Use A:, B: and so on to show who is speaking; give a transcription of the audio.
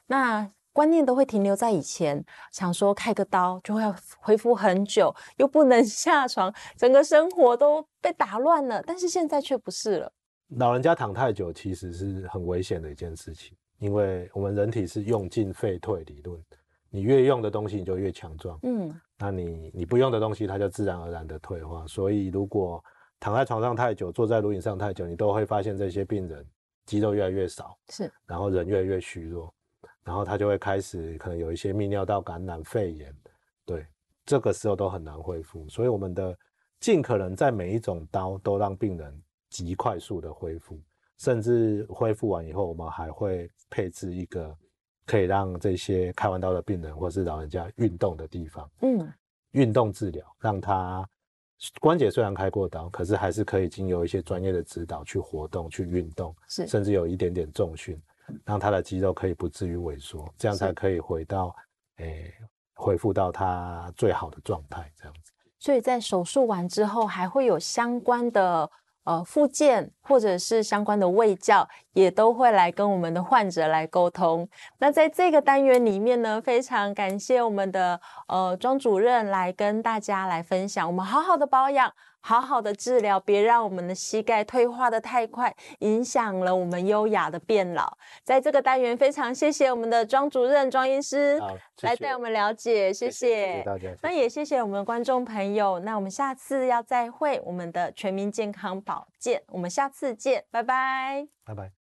A: 那观念都会停留在以前，想说开个刀就会恢复很久，又不能下床，整个生活都被打乱了。但是现在却不是了。
B: 老人家躺太久其实是很危险的一件事情，因为我们人体是用进废退理论，你越用的东西你就越强壮，那你不用的东西它就自然而然的退化。所以如果躺在床上太久，坐在轮椅上太久，你都会发现这些病人肌肉越来越少，
A: 是，
B: 然后人越来越虚弱，然后他就会开始可能有一些泌尿道感染、肺炎，对，这个时候都很难恢复。所以我们的尽可能在每一种刀都让病人极快速的恢复，甚至恢复完以后，我们还会配置一个可以让这些开完刀的病人或是老人家运动的地方，运动治疗，让他关节虽然开过刀，可是还是可以经由一些专业的指导去活动、去运动，甚至有一点点重训，让他的肌肉可以不至于萎缩，这样才可以恢复到他最好的状态，这样子。
A: 所以在手术完之后，还会有相关的复健或者是相关的卫教，也都会来跟我们的患者来沟通。那在这个单元里面呢，非常感谢我们的庄主任来跟大家来分享，我们好好的保养，好好的治疗，别让我们的膝盖退化的太快，影响了我们优雅的变老。在这个单元非常谢谢我们的庄主任、庄医师来带我们了解，谢谢
B: 大家。
A: 那也谢谢我们的观众朋友，那我们下次要再会我们的全民健康保健，我们下次见，拜拜，
B: 拜拜。